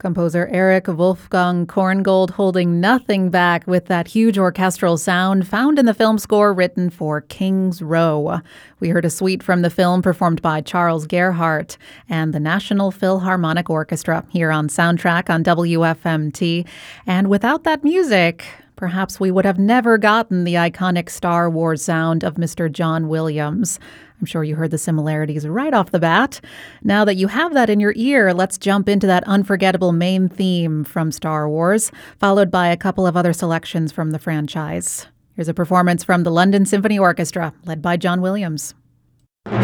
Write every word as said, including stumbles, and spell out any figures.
Composer Erich Wolfgang Korngold holding nothing back with that huge orchestral sound found in the film score written for King's Row. We heard a suite from the film performed by Charles Gerhardt and the National Philharmonic Orchestra here on Soundtrack on W F M T. And without that music, perhaps we would have never gotten the iconic Star Wars sound of Mister John Williams. I'm sure you heard the similarities right off the bat. Now that you have that in your ear, let's jump into that unforgettable main theme from Star Wars, followed by a couple of other selections from the franchise. Here's a performance from the London Symphony Orchestra, led by John Williams.